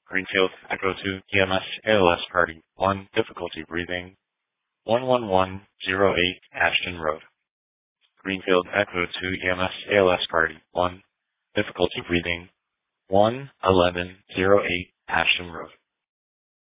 Greenfield Echo 2 EMS ALS Party 1 difficulty breathing 11108 Ashton Road. Greenfield Echo 2 EMS ALS Party 1 difficulty breathing 11108 Ashton Road.